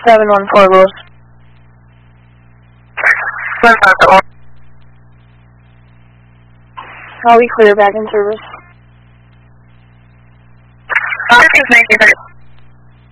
714 Lewis. 151. I'll be clear back in service. This is 1900.